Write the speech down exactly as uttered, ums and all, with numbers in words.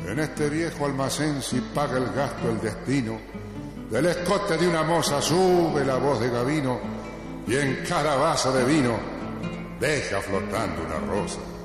En este viejo almacén si paga el gasto el destino, del escote de una moza sube la voz de Gavino y en cada vaso de vino deja flotando una rosa.